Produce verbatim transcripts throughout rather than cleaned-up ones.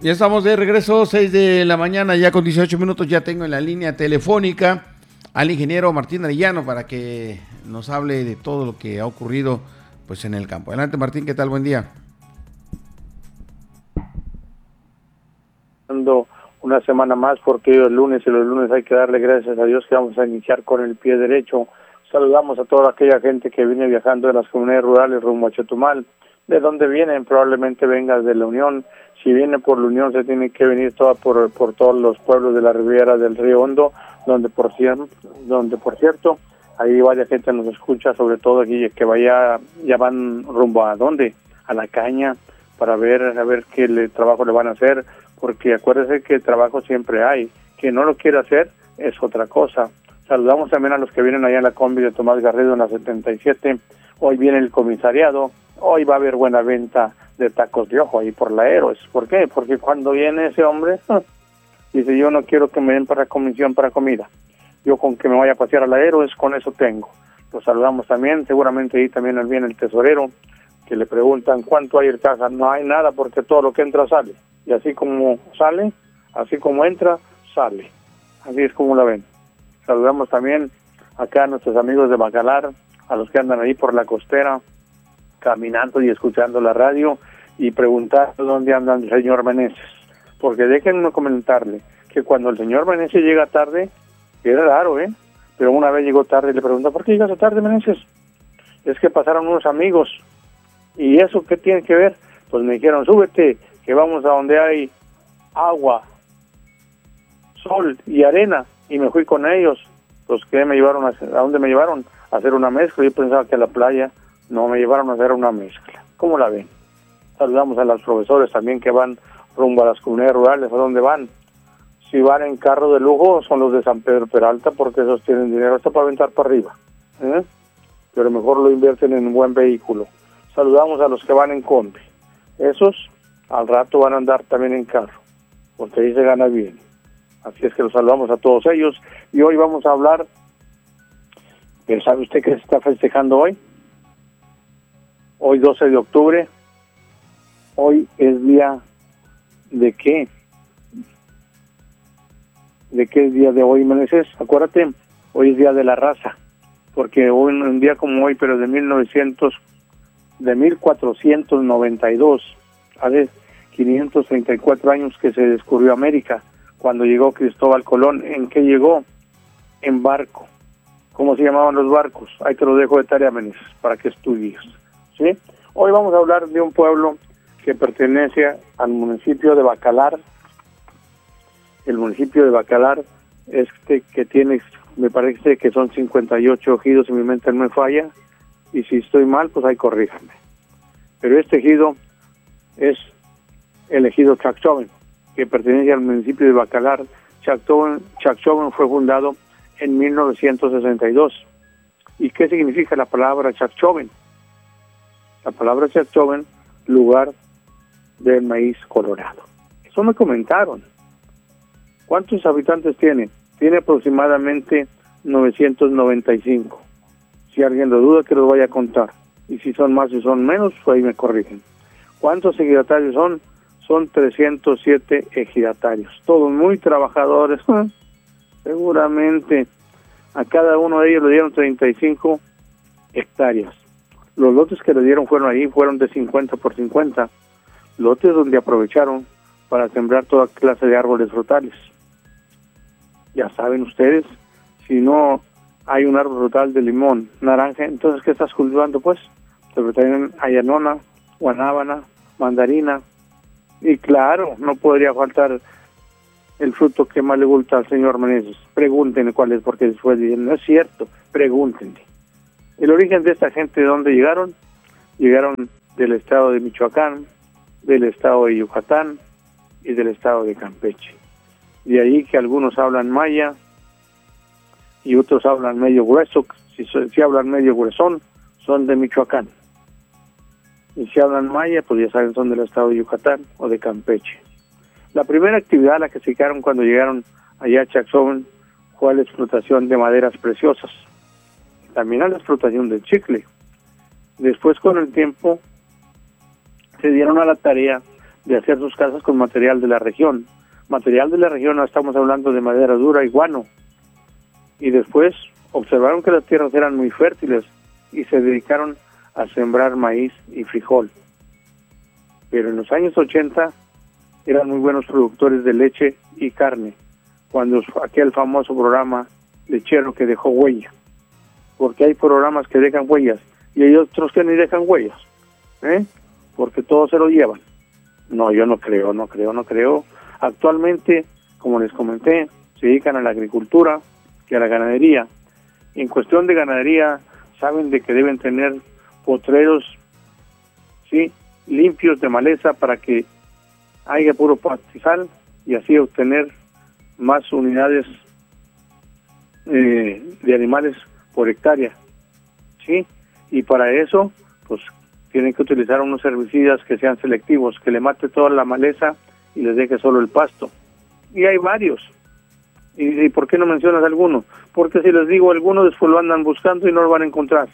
Ya estamos de regreso, seis de la mañana, ya con dieciocho minutos, ya tengo en la línea telefónica al ingeniero Martín Arellano para que nos hable de todo lo que ha ocurrido pues en el campo. Adelante, Martín, ¿qué tal? Buen día. Una semana más, porque hoy es lunes y los lunes hay que darle gracias a Dios que vamos a iniciar con el pie derecho. Saludamos a toda aquella gente que viene viajando de las comunidades rurales rumbo a Chetumal. ¿De dónde vienen? Probablemente vengas de la Unión. Si viene por la Unión, se tiene que venir toda por por todos los pueblos de la ribera del Río Hondo, donde por cierto, donde por cierto, ahí vaya gente nos escucha, sobre todo aquí que vaya, ya van rumbo a dónde, a La Caña, para ver a ver qué le, trabajo le van a hacer, porque acuérdese que trabajo siempre hay. Quien no lo quiere hacer es otra cosa. Saludamos también a los que vienen allá en la combi de Tomás Garrido en la setenta y siete. Hoy viene el comisariado. Hoy va a haber buena venta de tacos de ojo ahí por la Héroes. ¿Por qué? Porque cuando viene ese hombre, dice, yo no quiero que me den para comisión para comida. Yo con que me vaya a pasear a la Héroes, con eso tengo. Los saludamos también. Seguramente ahí también viene el tesorero, que le preguntan cuánto hay en caja. No hay nada porque todo lo que entra sale. Y así como sale, así como entra, sale. Así es como la ven. Saludamos también acá a nuestros amigos de Bacalar, a los que andan ahí por la costera, caminando y escuchando la radio y preguntando dónde anda el señor Meneses. Porque déjenme comentarle que cuando el señor Meneses llega tarde, era raro, ¿eh? Pero una vez llegó tarde y le pregunta, ¿por qué llegas tarde, Meneses? Es que pasaron unos amigos. ¿Y eso qué tiene que ver? Pues me dijeron, súbete, que vamos a donde hay agua, sol y arena. Y me fui con ellos. Los que me llevaron, a, ¿a dónde me llevaron? A hacer una mezcla. Yo pensaba que a la playa. No, me llevaron a hacer una mezcla. ¿Cómo la ven? Saludamos a los profesores también que van rumbo a las comunidades rurales. ¿A dónde van? Si van en carro de lujo, son los de San Pedro Peralta, porque esos tienen dinero hasta para aventar para arriba. ¿eh? Pero mejor lo invierten en un buen vehículo. Saludamos a los que van en combi. Esos al rato van a andar también en carro, porque ahí se gana bien. Así es que los saludamos a todos ellos. Y hoy vamos a hablar, ¿sabe usted qué se está festejando hoy? Hoy doce de octubre. Hoy es día de qué? ¿De qué es día de hoy, Meneses? Acuérdate, hoy es día de la raza, porque hoy, un día como hoy, pero de mil novecientos, de mil cuatrocientos noventa y dos, hace quinientos treinta y cuatro años que se descubrió América, cuando llegó Cristóbal Colón. ¿En qué llegó? En barco. ¿Cómo se llamaban los barcos? Ahí te lo dejo de tarea, Meneses, para que estudies. ¿Sí? Hoy vamos a hablar de un pueblo que pertenece al municipio de Bacalar. El municipio de Bacalar, este que tiene, me parece que son cincuenta y ocho ejidos, si mi mente no me falla, y si estoy mal, pues ahí corríjame. Pero este ejido es el ejido Chacchoven, que pertenece al municipio de Bacalar. Chacchoven, Chacchoven fue fundado en mil novecientos sesenta y dos. ¿Y qué significa la palabra Chacchoven? La palabra Chacchoven, lugar del maíz colorado. Eso me comentaron. ¿Cuántos habitantes tiene? Tiene aproximadamente novecientos noventa y cinco. Si alguien lo duda, que lo vaya a contar. Y si son más y son menos, pues ahí me corrigen. ¿Cuántos ejidatarios son? Son trescientos siete ejidatarios. Todos muy trabajadores. Seguramente a cada uno de ellos le dieron treinta y cinco hectáreas. Los lotes que le dieron fueron ahí, fueron de cincuenta por cincuenta. Lotes donde aprovecharon para sembrar toda clase de árboles frutales. Ya saben ustedes, si no hay un árbol frutal de limón, naranja, entonces ¿qué estás cultivando? Pues, pero también ayanona, guanábana, mandarina. Y claro, no podría faltar el fruto que más le gusta al señor Meneses. Pregúntenle cuál es, porque después dicen, no es cierto, pregúntenle. El origen de esta gente, ¿de dónde llegaron? Llegaron del estado de Michoacán, del estado de Yucatán y del estado de Campeche. De ahí que algunos hablan maya y otros hablan medio grueso. Si, si hablan medio gruesón, son de Michoacán. Y si hablan maya, pues ya saben, son del estado de Yucatán o de Campeche. La primera actividad a la que se dedicaron cuando llegaron allá a Chacchoven fue a la explotación de maderas preciosas. También a la explotación del chicle. Después, con el tiempo, se dieron a la tarea de hacer sus casas con material de la región. Material de la región, no estamos hablando de madera dura y guano. Y después observaron que las tierras eran muy fértiles y se dedicaron a sembrar maíz y frijol. Pero en los años ochenta eran muy buenos productores de leche y carne, cuando aquel famoso programa lechero que dejó huella. Porque hay programas que dejan huellas y hay otros que ni dejan huellas, ¿eh? Porque todos se lo llevan. No, yo no creo, no creo, no creo. Actualmente, como les comenté, se dedican a la agricultura y a la ganadería. En cuestión de ganadería, saben de que deben tener potreros, sí, limpios de maleza para que haya puro pastizal y así obtener más unidades eh, de animales por hectárea, sí. Y para eso, pues, tienen que utilizar unos herbicidas que sean selectivos, que le mate toda la maleza y les deje solo el pasto. Y hay varios. ¿Y, y por qué no mencionas alguno? Porque si les digo alguno, después lo andan buscando y no lo van a encontrar.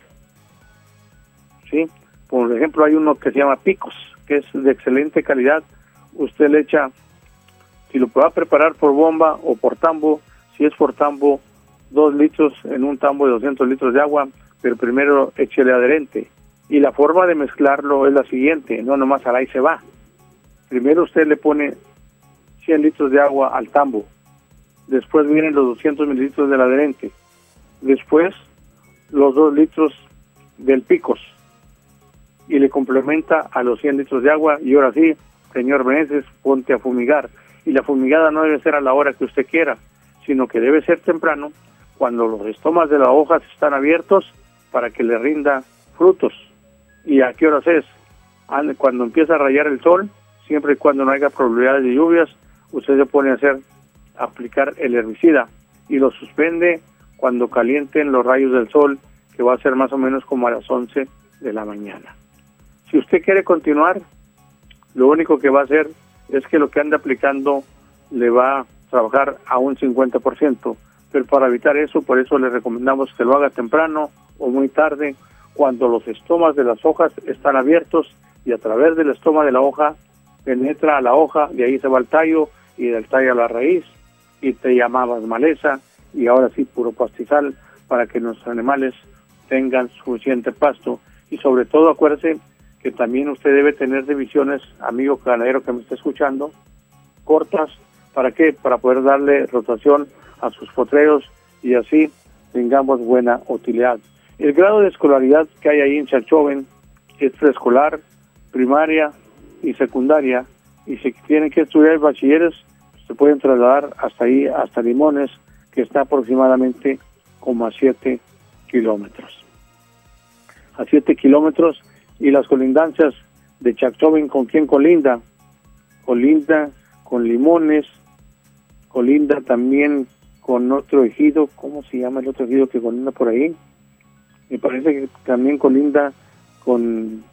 ¿Sí? Por ejemplo, hay uno que se llama Picos, que es de excelente calidad. Usted le echa, si lo va a preparar por bomba o por tambo, si es por tambo, dos litros en un tambo de doscientos litros de agua, pero primero échele adherente. Y la forma de mezclarlo es la siguiente, no nomás al ahí se va. Primero usted le pone cien litros de agua al tambo, después vienen los doscientos mililitros del adherente, después los dos litros del Picos, y le complementa a los cien litros de agua, y ahora sí, señor Meneses, ponte a fumigar. Y la fumigada no debe ser a la hora que usted quiera, sino que debe ser temprano, cuando los estomas de las hojas están abiertos, para que le rinda frutos. ¿Y a qué horas es? Cuando empieza a rayar el sol, siempre y cuando no haya probabilidades de lluvias, usted se pone a hacer, a aplicar el herbicida, y lo suspende cuando calienten los rayos del sol, que va a ser más o menos como a las once de la mañana. Si usted quiere continuar, lo único que va a hacer es que lo que anda aplicando le va a trabajar a un cincuenta por ciento, pero para evitar eso, por eso le recomendamos que lo haga temprano o muy tarde, cuando los estomas de las hojas están abiertos y a través del estoma de la hoja penetra a la hoja, de ahí se va al tallo y del tallo a la raíz, y te llamabas maleza, y ahora sí puro pastizal para que nuestros animales tengan suficiente pasto. Y sobre todo acuérdese que también usted debe tener divisiones, amigo ganadero que me está escuchando, cortas. ¿Para qué? Para poder darle rotación a sus potreros y así tengamos buena utilidad. El grado de escolaridad que hay ahí en Chachoven es preescolar, primaria y secundaria, y si tienen que estudiar bachilleres, se pueden trasladar hasta ahí, hasta Limones, que está aproximadamente como a siete kilómetros. A siete kilómetros, y las colindancias de Chachoven, ¿con quién colinda? Colinda con Limones, colinda también con otro ejido, ¿cómo se llama el otro ejido que colinda por ahí? Me parece que también colinda con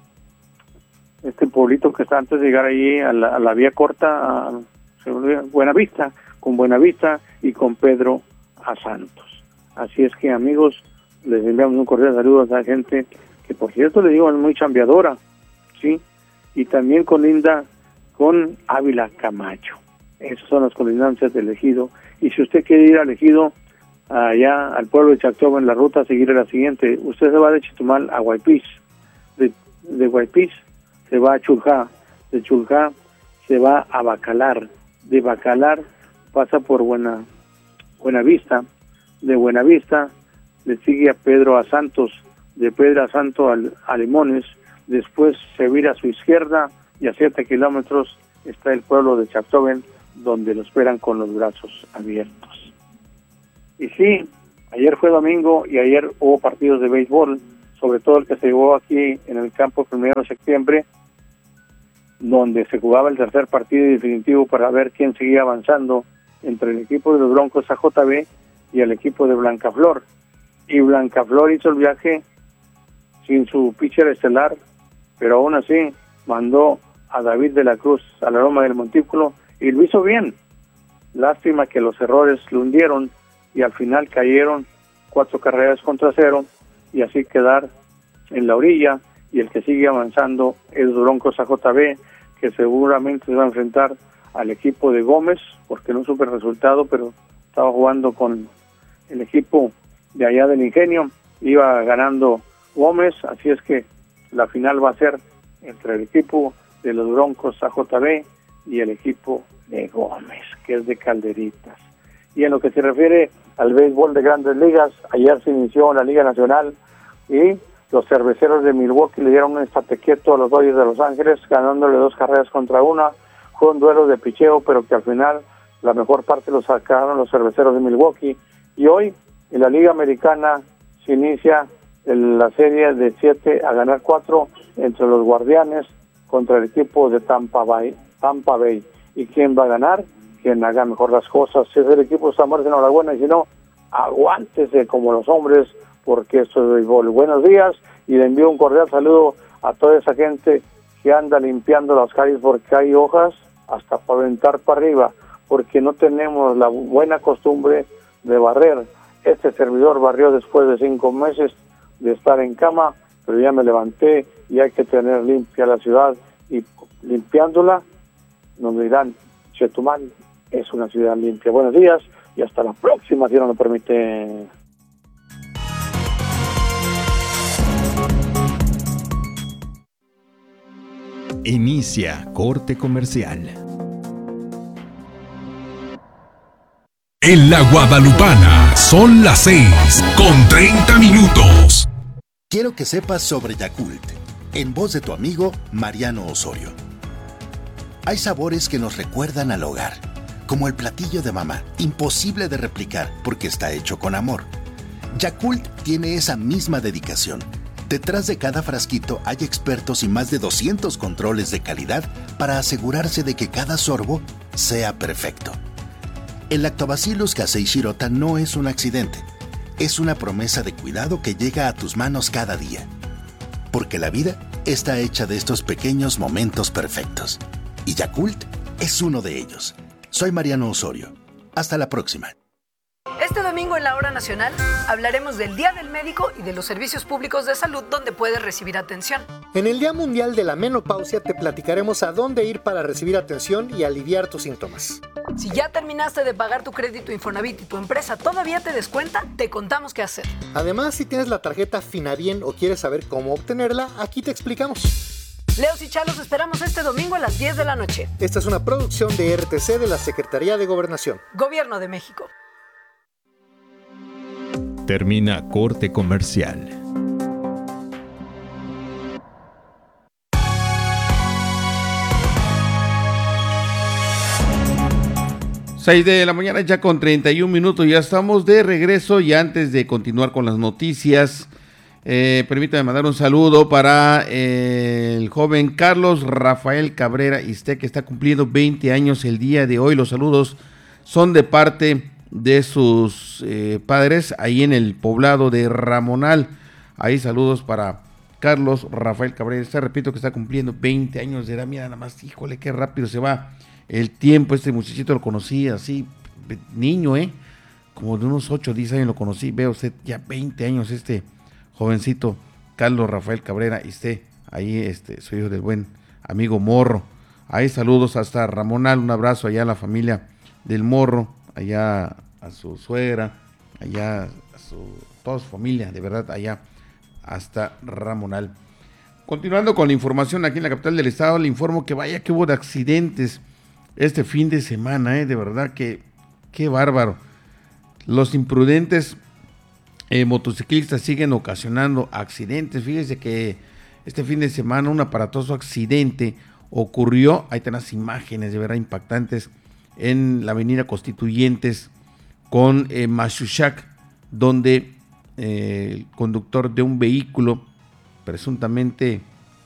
este pueblito que está antes de llegar ahí a la, a la vía corta, a Buenavista, con Buenavista y con Pedro a Santos. Así es que, amigos, les enviamos un cordial saludo a esa gente que, por cierto, le digo, es muy chambeadora, ¿sí? Y también colinda con Ávila Camacho. Esas son las colindancias del ejido. Y si usted quiere ir al ejido, allá al pueblo de Chachoven, la ruta a seguir es la siguiente. Usted se va de Chetumal a Guaypís, de, de Guaypís se va a Chuljá, de Chuljá se va a Bacalar, de Bacalar pasa por Buena Buenavista, de Buenavista le sigue a Pedro a Santos, de Pedro a Santos a, a Limones, después se vira a su izquierda y a siete kilómetros está el pueblo de Chachoven, donde lo esperan con los brazos abiertos. Y sí, ayer fue domingo y ayer hubo partidos de béisbol, sobre todo el que se llevó aquí en el campo primero de septiembre, donde se jugaba el tercer partido definitivo para ver quién seguía avanzando entre el equipo de los Broncos A J B y el equipo de Blancaflor. Y Blancaflor hizo el viaje sin su pitcher estelar, pero aún así mandó a David de la Cruz a la loma del montículo y lo hizo bien. Lástima que los errores lo hundieron y al final cayeron cuatro carreras contra cero y así quedar en la orilla, y el que sigue avanzando es Broncos A J B, que seguramente se va a enfrentar al equipo de Gómez, porque no supe el resultado, pero estaba jugando con el equipo de allá del Ingenio, iba ganando Gómez, así es que la final va a ser entre el equipo de los Broncos A J B y el equipo de Gómez, que es de Calderitas. Y en lo que se refiere al béisbol de Grandes Ligas, ayer se inició la Liga Nacional y los cerveceros de Milwaukee le dieron un estate quieto a los Dodgers de Los Ángeles, ganándole dos carreras contra una. Fue un duelo de picheo, pero que al final la mejor parte lo sacaron los cerveceros de Milwaukee. Y hoy en la Liga Americana se inicia la serie de siete a ganar cuatro entre los Guardianes contra el equipo de Tampa Bay. Tampa Bay. ¿Y quién va a ganar? Quien haga mejor las cosas. Si es el equipo de San Marcos, enhorabuena, y si no, aguántese como los hombres, porque esto es béisbol. Buenos días, y le envío un cordial saludo a toda esa gente que anda limpiando las calles porque hay hojas hasta para aventar para arriba, porque no tenemos la buena costumbre de barrer. Este servidor barrió después de cinco meses de estar en cama, pero ya me levanté y hay que tener limpia la ciudad, y limpiándola nos dirán, Chetumal es una ciudad limpia. Buenos días y hasta la próxima, si no lo permite. Inicia corte comercial. En la Guadalupana son las seis con treinta minutos. Quiero que sepas sobre Yakult, en voz de tu amigo Mariano Osorio. Hay sabores que nos recuerdan al hogar, como el platillo de mamá, imposible de replicar porque está hecho con amor. Yakult tiene esa misma dedicación. Detrás de cada frasquito hay expertos y más de doscientos controles de calidad para asegurarse de que cada sorbo sea perfecto. El Lactobacillus casei shirota no es un accidente, es una promesa de cuidado que llega a tus manos cada día. Porque la vida está hecha de estos pequeños momentos perfectos. Y Yakult es uno de ellos. Soy Mariano Osorio. Hasta la próxima. Este domingo en la Hora Nacional hablaremos del Día del Médico y de los servicios públicos de salud donde puedes recibir atención. En el Día Mundial de la Menopausia te platicaremos a dónde ir para recibir atención y aliviar tus síntomas. Si ya terminaste de pagar tu crédito Infonavit y tu empresa todavía te descuenta, te contamos qué hacer. Además, si tienes la tarjeta Finabien o quieres saber cómo obtenerla, aquí te explicamos. Leos y Chalos esperamos este domingo a las diez de la noche. Esta es una producción de R T C de la Secretaría de Gobernación. Gobierno de México. Termina corte comercial. seis de la mañana ya con treinta y un minutos, ya estamos de regreso, y antes de continuar con las noticias, eh, permítame mandar un saludo para eh, el joven Carlos Rafael Cabrera Iste, que está cumpliendo veinte años el día de hoy. Los saludos son de parte de sus eh, padres ahí en el poblado de Ramonal. Ahí saludos para Carlos Rafael Cabrera Iste, repito que está cumpliendo veinte años de edad. Mira nada más, híjole, qué rápido se va el tiempo. Este muchachito lo conocí así, niño, ¿eh? Como de unos ocho o diez años lo conocí. Veo usted ya veinte años, este jovencito Carlos Rafael Cabrera Iste. Ahí, este, soy hijo del buen amigo Morro. Ahí saludos hasta Ramonal, un abrazo allá a la familia del Morro, allá a su suegra, allá a su, toda su familia, de verdad, allá hasta Ramonal. Continuando con la información aquí en la capital del estado, le informo que vaya que hubo de accidentes este fin de semana, ¿eh? De verdad que qué bárbaro. Los imprudentes eh, motociclistas siguen ocasionando accidentes. Fíjese que este fin de semana un aparatoso accidente ocurrió, ahí están las imágenes de verdad impactantes, en la avenida Constituyentes con eh, Machuchac, donde eh, el conductor de un vehículo presuntamente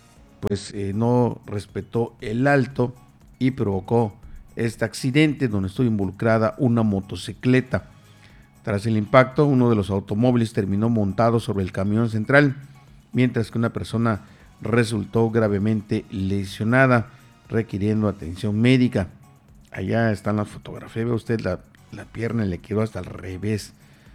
pues eh, no respetó el alto y provocó este accidente donde estuvo involucrada una motocicleta. Tras el impacto, uno de los automóviles terminó montado sobre el camión central, mientras que una persona resultó gravemente lesionada, requiriendo atención médica. Allá están las fotografías, ve usted la, la pierna le quedó hasta al revés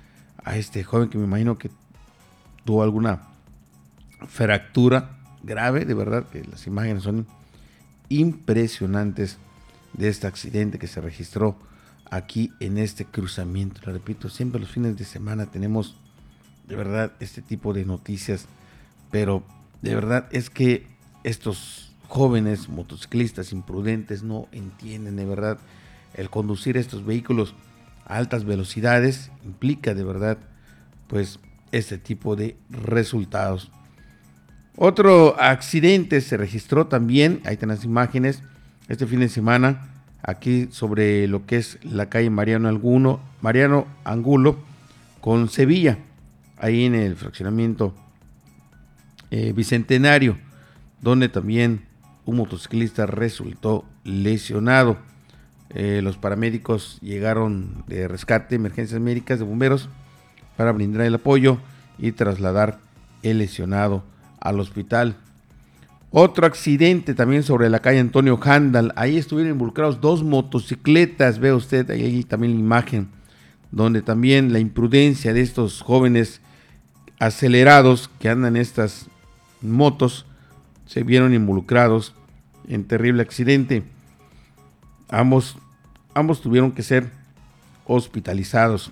a este joven, que me imagino que tuvo alguna fractura grave, de verdad que las imágenes son impresionantes de este accidente que se registró aquí en este cruzamiento. Le repito, siempre los fines de semana tenemos de verdad este tipo de noticias, pero de verdad es que estos jóvenes motociclistas imprudentes no entienden de verdad el conducir estos vehículos a altas velocidades implica de verdad pues este tipo de resultados. Otro accidente se registró también, ahí están las imágenes, este fin de semana, aquí sobre lo que es la calle Mariano Angulo, Mariano Angulo con Sevilla, ahí en el fraccionamiento eh, Bicentenario, donde también un motociclista resultó lesionado. Eh, los paramédicos llegaron de rescate, emergencias médicas de bomberos para brindar el apoyo y trasladar el lesionado al hospital. Otro accidente también sobre la calle Antonio Handal, ahí estuvieron involucrados dos motocicletas, ve usted ahí, ahí también la imagen, donde también la imprudencia de estos jóvenes acelerados que andan en estas motos se vieron involucrados en terrible accidente. Ambos, ambos tuvieron que ser hospitalizados.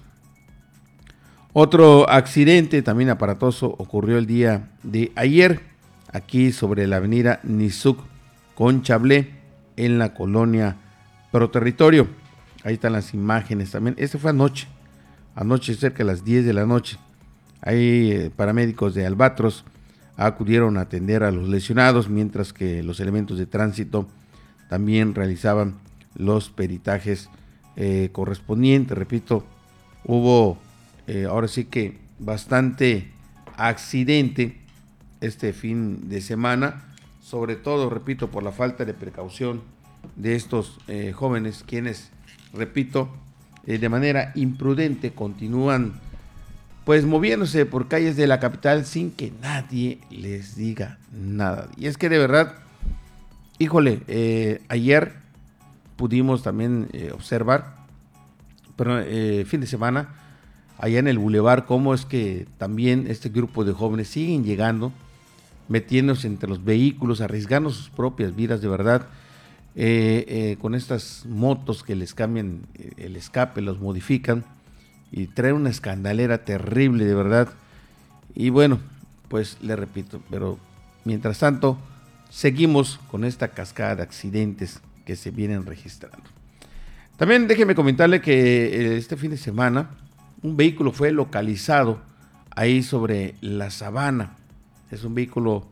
Otro accidente también aparatoso ocurrió el día de ayer, aquí sobre la avenida Nizuc con Chablé, en la colonia Pro Territorio. Ahí están las imágenes también. Este fue anoche, anoche cerca de las diez de la noche. Ahí eh, paramédicos de Albatros acudieron a atender a los lesionados, mientras que los elementos de tránsito también realizaban los peritajes eh, correspondientes. Repito, hubo eh, ahora sí que bastante accidente este fin de semana, sobre todo, repito, por la falta de precaución de estos eh, jóvenes, quienes, repito, eh, de manera imprudente continúan pues moviéndose por calles de la capital sin que nadie les diga nada. Y es que de verdad, híjole, eh, ayer pudimos también eh, observar, pero eh, fin de semana, allá en el bulevar, cómo es que también este grupo de jóvenes siguen llegando, metiéndose entre los vehículos, arriesgando sus propias vidas de verdad, eh, eh, con estas motos que les cambian el escape, los modifican y traen una escandalera terrible de verdad. Y bueno, pues le repito, pero mientras tanto seguimos con esta cascada de accidentes que se vienen registrando. También déjeme comentarle que este fin de semana un vehículo fue localizado ahí sobre la Sabana. Es un vehículo,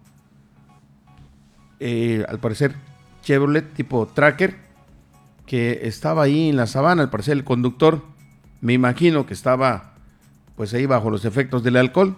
eh, al parecer, Chevrolet tipo Tracker, que estaba ahí en la Sabana. Al parecer el conductor, me imagino que estaba pues ahí bajo los efectos del alcohol.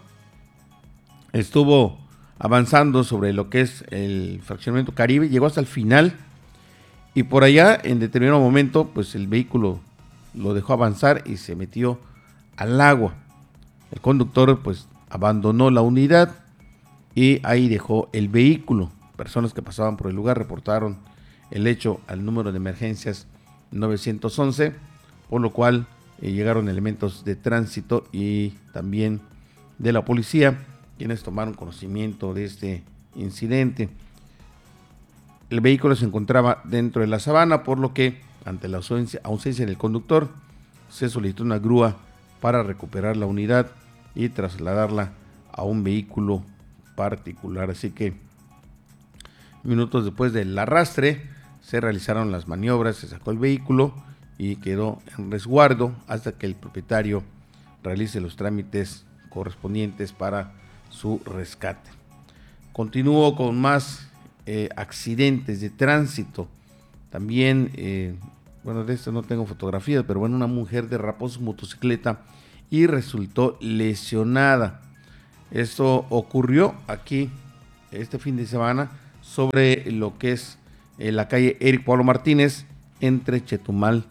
Estuvo avanzando sobre lo que es el fraccionamiento Caribe, llegó hasta el final y por allá en determinado momento pues el vehículo lo dejó avanzar y se metió al agua. El conductor pues abandonó la unidad y ahí dejó el vehículo. Personas que pasaban por el lugar reportaron el hecho al número de emergencias nueve once, por lo cual eh, llegaron elementos de tránsito y también de la policía, quienes tomaron conocimiento de este incidente. El vehículo se encontraba dentro de la Sabana, por lo que ante la ausencia, ausencia del conductor se solicitó una grúa para recuperar la unidad y trasladarla a un vehículo particular. Así que minutos después del arrastre se realizaron las maniobras, se sacó el vehículo y quedó en resguardo hasta que el propietario realice los trámites correspondientes para su rescate. Continúo con más eh, accidentes de tránsito. También, eh, bueno, de esto no tengo fotografías, pero bueno, una mujer derrapó su motocicleta y resultó lesionada. Esto ocurrió aquí este fin de semana sobre lo que es eh, la calle Eric Pablo Martínez entre Chetumal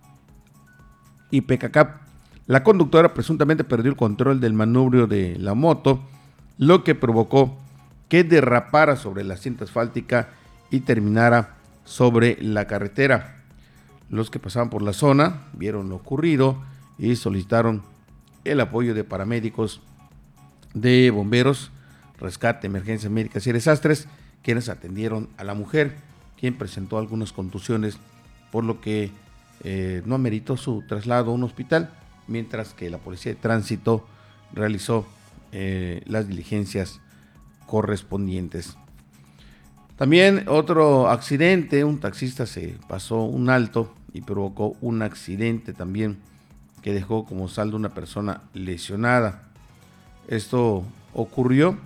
y Pecacap. La conductora presuntamente perdió el control del manubrio de la moto, lo que provocó que derrapara sobre la cinta asfáltica y terminara sobre la carretera. Los que pasaban por la zona vieron lo ocurrido y solicitaron el apoyo de paramédicos, de bomberos, rescate, emergencias médicas y desastres, quienes atendieron a la mujer quien presentó algunas contusiones, por lo que eh, no ameritó su traslado a un hospital, mientras que la Policía de Tránsito realizó eh, las diligencias correspondientes. También otro accidente, un taxista se pasó un alto y provocó un accidente también que dejó como saldo una persona lesionada. Esto ocurrió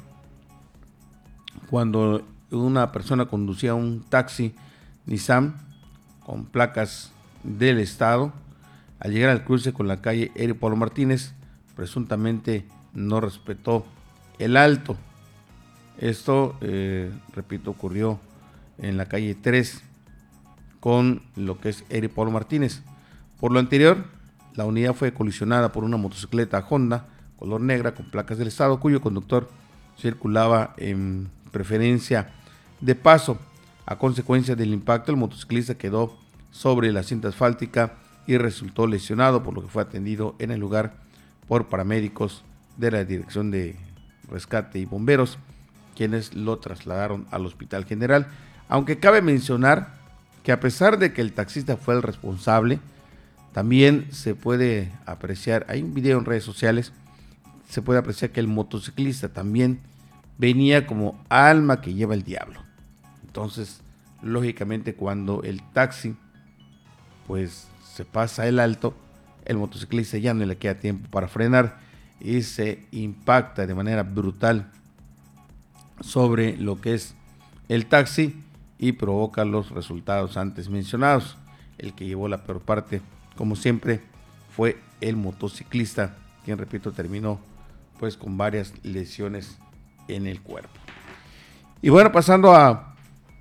cuando una persona conducía un taxi Nissan con placas del estado. Al llegar al cruce con la calle Eri Pablo Martínez, presuntamente no respetó el alto. Esto, eh, repito, ocurrió en la calle tres con lo que es Eri Pablo Martínez. Por lo anterior, la unidad fue colisionada por una motocicleta Honda color negra con placas del estado, cuyo conductor circulaba en preferencia de paso. A consecuencia del impacto, el motociclista quedó sobre la cinta asfáltica y resultó lesionado, por lo que fue atendido en el lugar por paramédicos de la Dirección de Rescate y Bomberos, quienes lo trasladaron al Hospital General. Aunque cabe mencionar que a pesar de que el taxista fue el responsable, también se puede apreciar, hay un video en redes sociales, se puede apreciar que el motociclista también venía como alma que lleva el diablo. Entonces, lógicamente, cuando el taxi pues se pasa el alto, el motociclista ya no le queda tiempo para frenar y se impacta de manera brutal sobre lo que es el taxi y provoca los resultados antes mencionados. El que llevó la peor parte, como siempre, fue el motociclista, quien, repito, terminó pues con varias lesiones en el cuerpo. Y bueno, pasando a,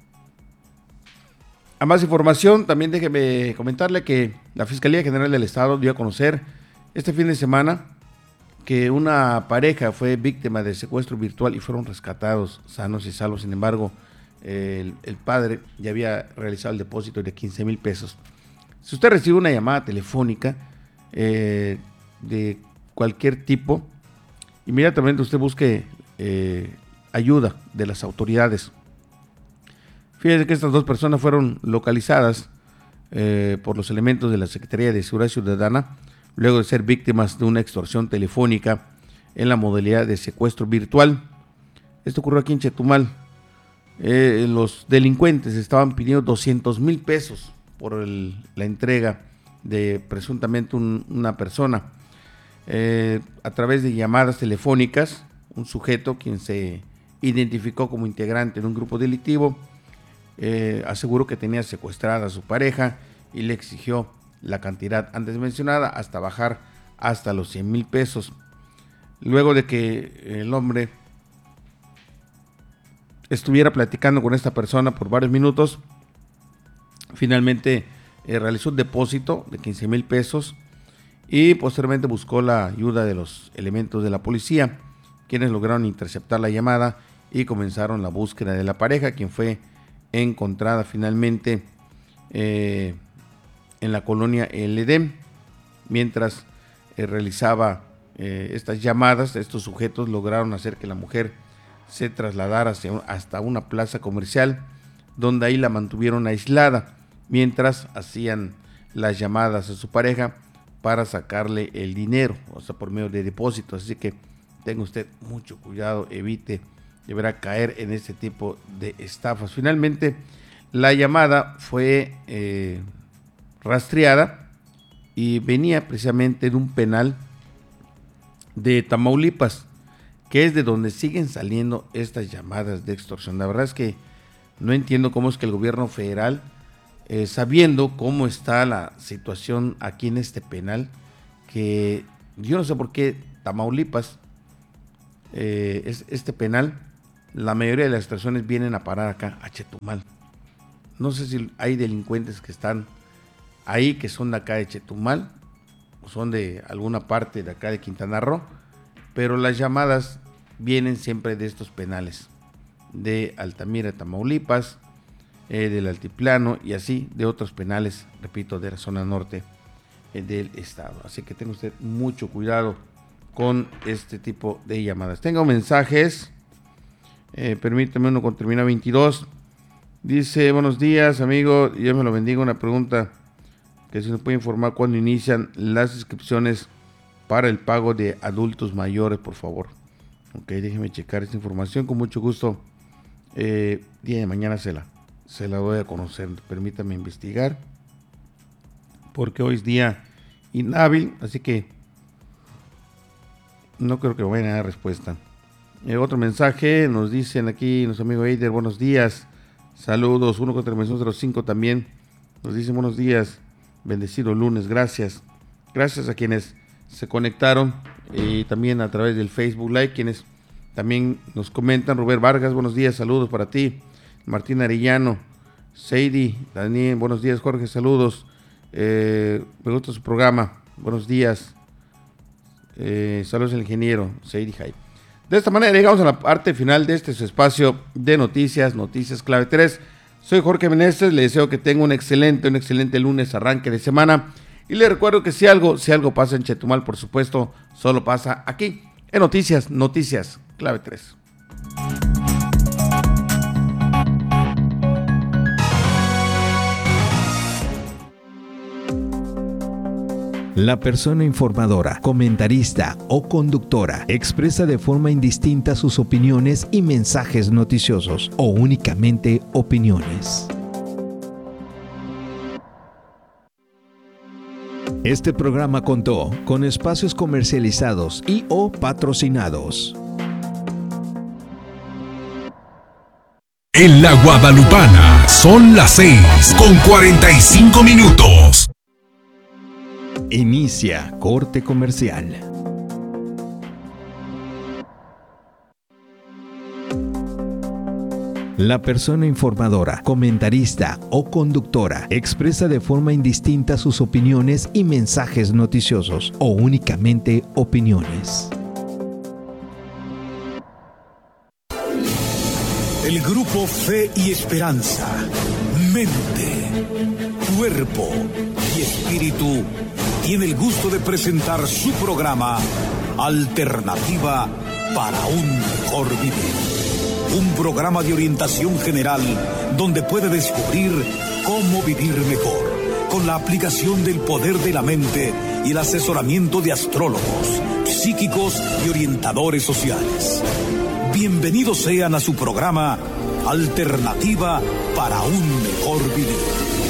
a más información, también déjeme comentarle que la Fiscalía General del Estado dio a conocer este fin de semana que una pareja fue víctima de secuestro virtual y fueron rescatados sanos y salvos. Sin embargo, el, el padre ya había realizado el depósito de quince mil pesos. Si usted recibe una llamada telefónica eh, de cualquier tipo, inmediatamente usted busque eh, ayuda de las autoridades. Fíjese que estas dos personas fueron localizadas eh, por los elementos de la Secretaría de Seguridad Ciudadana luego de ser víctimas de una extorsión telefónica en la modalidad de secuestro virtual. Esto ocurrió aquí en Chetumal. Eh, los delincuentes estaban pidiendo doscientos mil pesos por el, la entrega de presuntamente un, una persona. Eh, a través de llamadas telefónicas, un sujeto quien se identificó como integrante de un grupo delictivo eh, aseguró que tenía secuestrada a su pareja y le exigió la cantidad antes mencionada hasta bajar hasta los cien mil pesos. Luego de que el hombre estuviera platicando con esta persona por varios minutos, finalmente eh, realizó un depósito de quince mil pesos y posteriormente buscó la ayuda de los elementos de la policía, quienes lograron interceptar la llamada y comenzaron la búsqueda de la pareja, quien fue encontrada finalmente eh, en la colonia El Edén. Mientras eh, realizaba eh, estas llamadas, estos sujetos lograron hacer que la mujer se trasladara hacia, hasta una plaza comercial, donde ahí la mantuvieron aislada, mientras hacían las llamadas a su pareja para sacarle el dinero, o sea, por medio de depósitos. Así que tenga usted mucho cuidado, evite deberá caer en este tipo de estafas. Finalmente, la llamada fue eh, rastreada y venía precisamente de un penal de Tamaulipas, que es de donde siguen saliendo estas llamadas de extorsión. La verdad es que no entiendo cómo es que el gobierno federal, eh, sabiendo cómo está la situación aquí en este penal, que yo no sé por qué Tamaulipas, eh, es, este penal, la mayoría de las extorsiones vienen a parar acá, a Chetumal. No sé si hay delincuentes que están ahí, que son de acá de Chetumal, o son de alguna parte de acá de Quintana Roo, pero las llamadas vienen siempre de estos penales, de Altamira, Tamaulipas, eh, del Altiplano y así de otros penales, repito, de la zona norte eh, del estado. Así que tenga usted mucho cuidado con este tipo de llamadas. Tengo mensajes, eh, permítame uno con termina veintidós. Dice, buenos días, amigo. Dios me lo bendiga. Una pregunta que si nos puede informar cuándo inician las inscripciones para el pago de adultos mayores, por favor. Ok, déjeme checar esta información con mucho gusto. Eh, día de mañana se la, se la doy a conocer. Permítame investigar, porque hoy es día inhábil, así que no creo que me vayan a dar respuesta. Eh, otro mensaje, nos dicen aquí nuestro amigo Eider, buenos días, saludos, uno con terminación cero cinco también, nos dicen buenos días, bendecido lunes, gracias, gracias a quienes se conectaron y también a través del Facebook Live, quienes también nos comentan. Rubén Vargas, buenos días, saludos para ti. Martín Arellano, Seidi, Daniel, buenos días, Jorge, saludos. Eh, me gusta su programa, buenos días. Eh, saludos al ingeniero Seidi Jai. De esta manera llegamos a la parte final de este su espacio de noticias, Noticias Clave tres. Soy Jorge Meneses, le deseo que tenga un excelente, un excelente lunes, arranque de semana. Y le recuerdo que si algo, si algo pasa en Chetumal, por supuesto, solo pasa aquí, en Noticias, Noticias Clave tres. La persona informadora, comentarista o conductora expresa de forma indistinta sus opiniones y mensajes noticiosos o únicamente opiniones. Este programa contó con espacios comercializados y o patrocinados. En la Guadalupana son las seis con cuarenta y cinco minutos. Inicia corte comercial. La persona informadora, comentarista o conductora expresa de forma indistinta sus opiniones y mensajes noticiosos o únicamente opiniones. El grupo Fe y Esperanza, Mente, Cuerpo y Espíritu tiene el gusto de presentar su programa Alternativa para un Mejor Vivir. Un programa de orientación general donde puede descubrir cómo vivir mejor, con la aplicación del poder de la mente y el asesoramiento de astrólogos, psíquicos y orientadores sociales. Bienvenidos sean a su programa Alternativa para un Mejor Vivir.